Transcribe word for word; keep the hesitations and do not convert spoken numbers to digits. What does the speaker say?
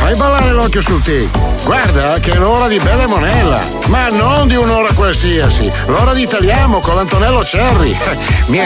fai ballare l'occhio sul tic. Guarda che è l'ora di Bella e Monella, ma non di un'ora qualsiasi, l'ora di Italiamo con l'Antonello Cerri. Mi è